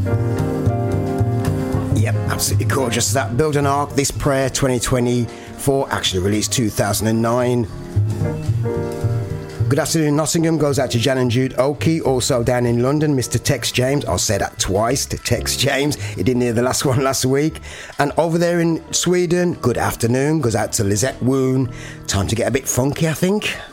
Yep, absolutely gorgeous. That Build an Ark, This Prayer 2024, actually released 2009. Good afternoon, Nottingham goes out to Jan and Jude Oakey. Also down in London, Mr. Tex James. I'll say that twice, to Tex James. He didn't hear the last one last week. And over there in Sweden, good afternoon goes out to Lizette Woon. Time to get a bit funky, I think.